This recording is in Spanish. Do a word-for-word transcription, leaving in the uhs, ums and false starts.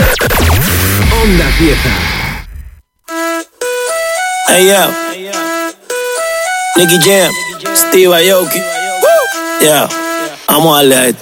Onda Fiesta. Hey yo, Nicky Jam, Steve Aoki. Yeah, vamos a darle a esto.